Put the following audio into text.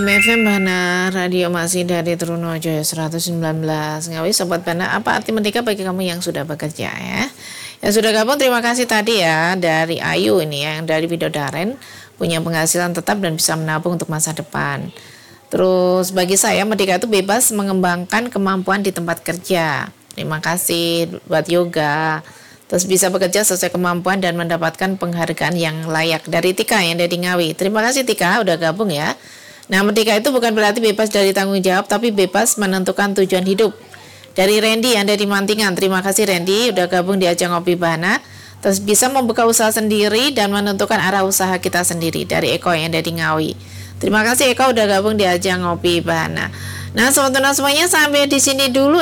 FM Bana Radio masih dari Trunojoyo 119 Ngawi Sobat Bana, apa arti merdeka bagi kamu yang sudah bekerja ya? Yang sudah gabung terima kasih tadi ya, dari Ayu ini yang dari Widodaren, punya penghasilan tetap dan bisa menabung untuk masa depan. Terus bagi saya merdeka itu bebas mengembangkan kemampuan di tempat kerja. Terima kasih buat yoga. Terus bisa bekerja sesuai kemampuan dan mendapatkan penghargaan yang layak. Dari Tika yang dari Ngawi. Terima kasih Tika udah gabung ya. Nah, merdeka itu bukan berarti bebas dari tanggung jawab, tapi bebas menentukan tujuan hidup. Dari Randy yang dari Mantingan, terima kasih Randy udah gabung di ajang Ngopi Bana. Terus bisa membuka usaha sendiri dan menentukan arah usaha kita sendiri. Dari Eko yang dari Ngawi. Terima kasih Eko udah gabung di ajang Ngopi Bana. Nah, semuanya sampai di sini dulu.